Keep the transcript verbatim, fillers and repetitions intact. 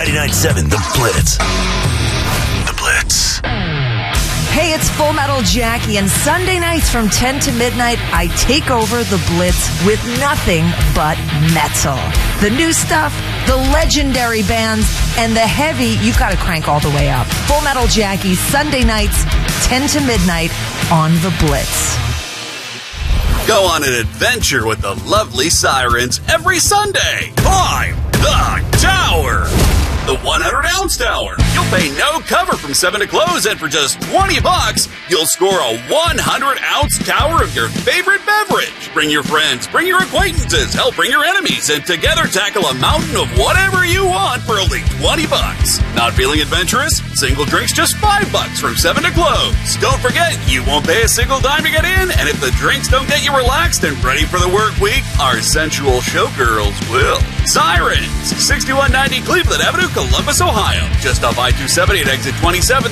ninety-nine point seven The Blitz. The Blitz. Hey, it's Full Metal Jackie, and Sunday nights from ten to midnight, I take over The Blitz with nothing but metal. The new stuff, the legendary bands, and the heavy you gotta crank all the way up. Full Metal Jackie, Sunday nights, ten to midnight on The Blitz. Go on an adventure with the lovely Sirens every Sunday. Climb the tower. The one hundred ounce tower. You'll pay no cover from seven to close, and for just twenty bucks, you'll score a one hundred ounce tower of your favorite beverage. Bring your friends, bring your acquaintances, help bring your enemies, and together tackle a mountain of whatever you want for only twenty bucks. Not feeling adventurous? Single drinks just five bucks from seven to close. Don't forget, you won't pay a single dime to get in, and if the drinks don't get you relaxed and ready for the work week, our sensual showgirls will. Sirens, sixty-one ninety Cleveland Avenue, Columbus, Ohio. Just off I two seventy at exit twenty-seven.